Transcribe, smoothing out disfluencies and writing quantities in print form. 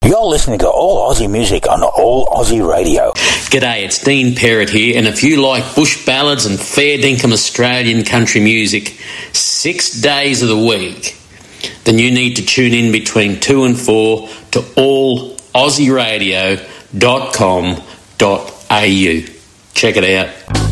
You're listening to All Aussie Music on All Aussie Radio. G'day, it's Dean Perrott here, and if you like bush ballads and fair dinkum Australian country music 6 days of the week, then you need to tune in between 2 and 4 to allaussieradio.com.au. Check it out.